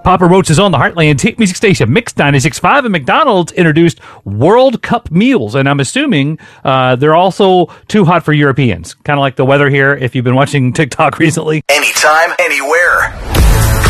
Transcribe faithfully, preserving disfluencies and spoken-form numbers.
Papa Roach is on the Heartland Hit Music Station, Mix ninety-six point five, and McDonald's introduced World Cup meals, and I'm assuming uh, they're also too hot for Europeans. Kind of like the weather here, if you've been watching TikTok recently. Anytime, anywhere.